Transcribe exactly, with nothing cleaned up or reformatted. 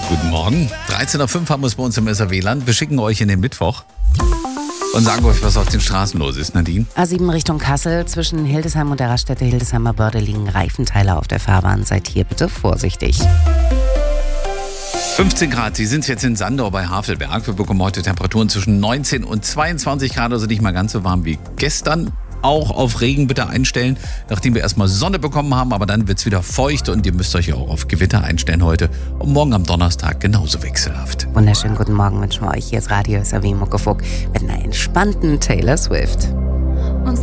Guten Morgen. dreizehn Uhr fünf haben wir es bei uns im S R W-Land. Wir schicken euch in den Mittwoch und sagen euch, was auf den Straßen los ist, Nadine. A sieben Richtung Kassel. Zwischen Hildesheim und der Raststätte Hildesheimer Börde liegen Reifenteile auf der Fahrbahn. Seid hier bitte vorsichtig. fünfzehn Grad, Sie sind jetzt in Sandau bei Havelberg. Wir bekommen heute Temperaturen zwischen neunzehn und zweiundzwanzig Grad, also nicht mal ganz so warm wie gestern. Auch auf Regen bitte einstellen, nachdem wir erstmal Sonne bekommen haben, aber dann wird es wieder feucht und ihr müsst euch auch auf Gewitter einstellen heute und morgen am Donnerstag genauso wechselhaft. Wunderschönen guten Morgen wünschen wir euch. Hier ist Radio S R W Muckefuck mit einer entspannten Taylor Swift.